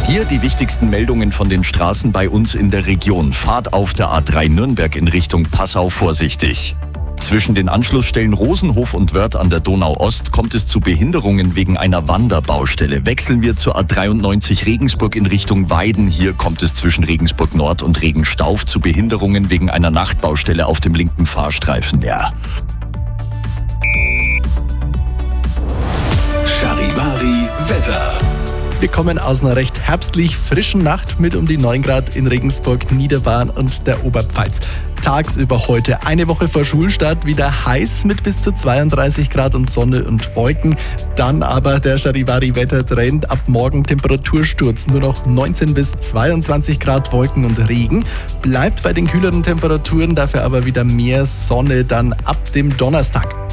Hier die wichtigsten Meldungen von den Straßen bei uns in der Region. Fahrt auf der A3 Nürnberg in Richtung Passau vorsichtig. Zwischen den Anschlussstellen Rosenhof und Wörth an der Donau-Ost kommt es zu Behinderungen wegen einer Wanderbaustelle. Wechseln wir zur A93 Regensburg in Richtung Weiden. Hier kommt es zwischen Regensburg Nord und Regenstauf zu Behinderungen wegen einer Nachtbaustelle auf dem linken Fahrstreifen. Ja. Charivari Wetter. Wir kommen aus einer recht herbstlich frischen Nacht mit um die 9 Grad in Regensburg, Niederbayern und der Oberpfalz. Tagsüber heute, eine Woche vor Schulstart, wieder heiß mit bis zu 32 Grad und Sonne und Wolken. Dann aber der Charivari-Wettertrend, ab morgen Temperatursturz, nur noch 19 bis 22 Grad Wolken und Regen. Bleibt bei den kühleren Temperaturen, dafür aber wieder mehr Sonne dann ab dem Donnerstag.